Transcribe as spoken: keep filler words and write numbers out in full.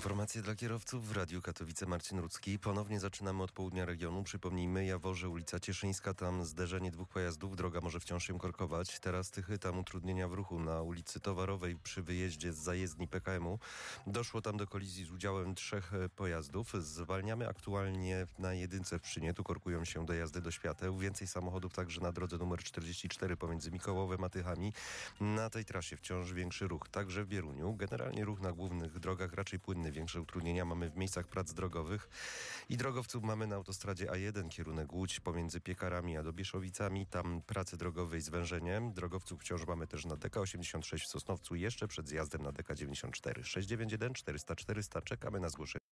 Informacje dla kierowców w Radiu Katowice. Marcin Rudzki. Ponownie zaczynamy od południa regionu. Przypomnijmy, Jaworze, ulica Cieszyńska, tam zderzenie dwóch pojazdów. Droga może wciąż się korkować. Teraz Tychy, tam utrudnienia w ruchu na ulicy Towarowej przy wyjeździe z zajezdni P K M-u. Doszło tam do kolizji z udziałem trzech pojazdów. Zwalniamy aktualnie na jedynce w Pszczynie. Tu korkują się dojazdy do Świateł. Więcej samochodów także na drodze numer czterdzieści cztery pomiędzy Mikołowem a Tychami. Na tej trasie wciąż większy ruch, także w Bieruniu. Generalnie ruch na głównych drogach raczej płynny. Większe utrudnienia mamy w miejscach prac drogowych i drogowców mamy na autostradzie A jeden, kierunek Łódź pomiędzy Piekarami a Dobieszowicami. Tam prace drogowe i zwężenie. Drogowców wciąż mamy też na D K osiemdziesiąt sześć w Sosnowcu, jeszcze przed zjazdem na D K dziewięćdziesiąt cztery. sześć dziewięć jeden czterysta czterysta. Czekamy na zgłoszenie.